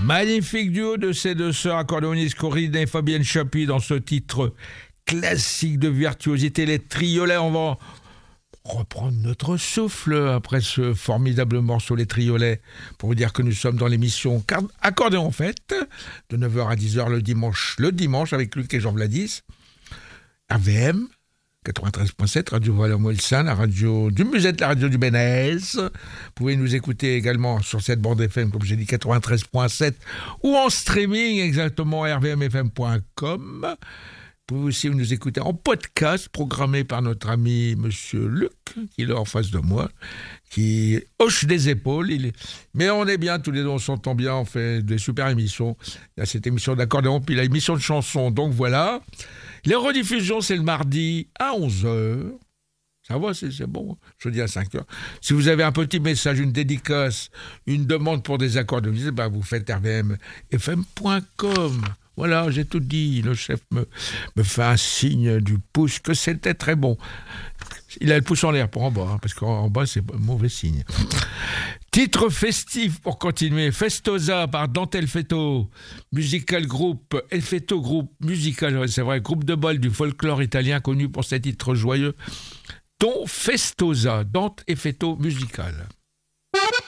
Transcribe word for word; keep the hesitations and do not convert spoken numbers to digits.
Magnifique duo de ces deux sœurs accordéonistes Corinne et Fabienne Chapuis dans ce titre classique de virtuosité, les triolets. On va reprendre notre souffle après ce formidable morceau, les triolets, pour vous dire que nous sommes dans l'émission Accordéon en fête, de neuf heures à dix heures le dimanche, le dimanche avec Luc et Jean Vladis, R V M, quatre-vingt-treize point sept, Radio Valais-Molsin, la radio du Musette, la radio du Bénez. Vous pouvez nous écouter également sur cette bande F M, comme j'ai dit, quatre-vingt-treize point sept, ou en streaming, exactement, r v m f m point com. Vous pouvez aussi nous écouter en podcast, programmé par notre ami Monsieur Luc, qui est là en face de moi, qui hoche des épaules. Il est... Mais on est bien, tous les deux, on s'entend bien, on fait des super émissions. Il y a cette émission d'accordéon, puis la émission de chansons. Donc voilà. Les rediffusions, c'est le mardi à onze heures. Ça va, c'est, c'est bon. Jeudi à cinq heures. Si vous avez un petit message, une dédicace, une demande pour des accordéonistes, ben vous faites r v m f m point com. Voilà, j'ai tout dit. Le chef me, me fait un signe du pouce que c'était très bon. Il a le pouce en l'air pour en bas, hein, parce qu'en bas, c'est un mauvais signe. Titre festif pour continuer. Festosa par Dante Elfetto. Musical groupe, Elfetto groupe musical, c'est vrai, groupe de bal du folklore italien connu pour ses titres joyeux. Don Festosa, Dante Elfetto musical.